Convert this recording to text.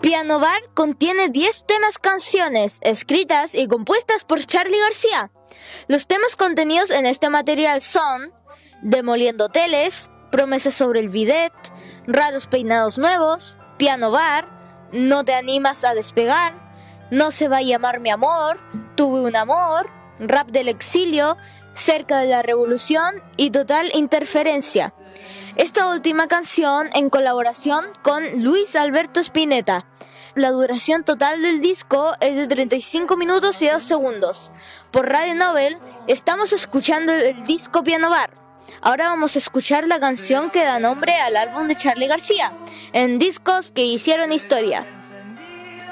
Piano Bar contiene 10 temas canciones escritas y compuestas por Charly García. Los temas contenidos en este material son Demoliendo Hoteles, Promesas sobre el Bidet, Raros Peinados Nuevos, Piano Bar, No te animas a despegar, No se va a llamar mi amor, Tuve un amor, Rap del exilio, Cerca de la revolución y Total interferencia. Esta última canción en colaboración con Luis Alberto Spinetta. La duración total del disco es de 35 minutos y 2 segundos. Por Radio Nobel estamos escuchando el disco Piano Bar. Ahora vamos a escuchar la canción que da nombre al álbum de Charly García, en Discos que hicieron historia.